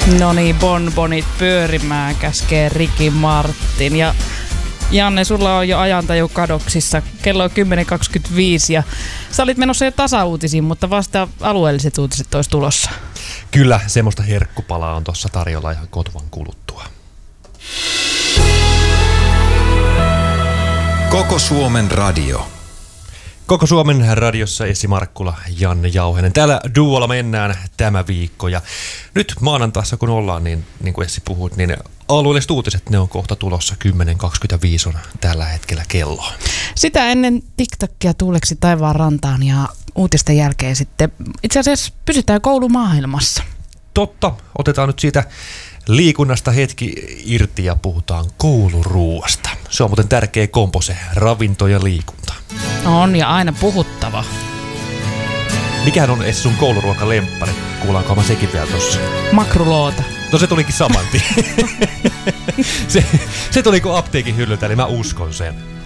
No niin, bonbonit pyörimään käskee Ricky Martin. Ja Janne, sulla on jo ajantaju kadoksissa. Kello on 10.25 ja sä olit menossa jo tasauutisiin, mutta vasta alueelliset uutiset olisi tulossa. Kyllä, semmoista herkkupalaa on tuossa tarjolla ihan kotvan kuluttua. Koko Suomen radio. Koko Suomen radiossa Essi Markkula, Janne Jauhenen. Täällä duolla mennään tämä viikko ja nyt maanantaissa kun ollaan, niin kuin Essi puhuit, niin alueelliset uutiset, ne on kohta tulossa 10.25 on tällä hetkellä kello. Sitä ennen TikTokia tuuleksi taivaan rantaan ja uutisten jälkeen sitten itse asiassa pysytään koulumaailmassa. Totta, otetaan nyt siitä liikunnasta hetki irti ja puhutaan kouluruuasta. Se on muuten tärkeä kompo, se ravinto ja liikunta. On ja aina puhuttava. Mikähän on Essi sun kouluruokalemppari? Kuullaankohan sekin vielä tossa? Makruloota. No se tulikin saman tien. se tuli kuin apteekin hyllyltä, eli mä uskon sen.